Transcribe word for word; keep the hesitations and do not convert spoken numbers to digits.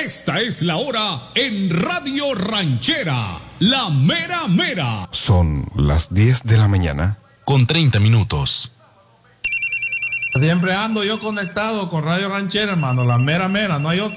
Esta es la hora en Radio Ranchera, la mera mera. Son las diez de la mañana con treinta minutos. Siempre ando yo conectado con Radio Ranchera, hermano, la mera mera, no hay otra.